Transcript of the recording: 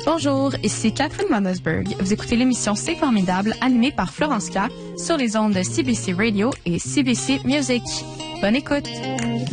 Bonjour, ici Catherine Mannesberg. Vous écoutez l'émission C'est formidable, animée par Florence Clark sur les ondes de CBC Radio et CBC Music. Bonne écoute!